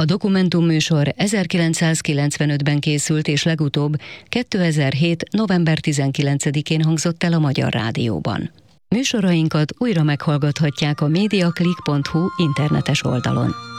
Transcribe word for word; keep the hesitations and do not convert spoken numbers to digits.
A dokumentumműsor ezerkilencszázkilencvenötben készült, és legutóbb kétezer-hét. november tizenkilencedikén hangzott el a Magyar Rádióban. Műsorainkat újra meghallgathatják a mediaclick pont hu internetes oldalon.